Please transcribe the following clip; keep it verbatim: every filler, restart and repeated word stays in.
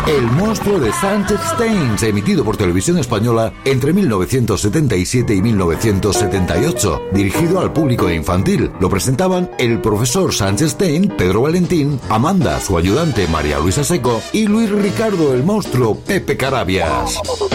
El monstruo de Sánchez Steins, emitido por Televisión Española entre mil novecientos setenta y siete y mil novecientos setenta y ocho, dirigido al público infantil. Lo presentaban el profesor Sánchez Stein, Pedro Valentín, Amanda, su ayudante María Luisa Seco, y Luis Ricardo, el monstruo, Pepe Carabias.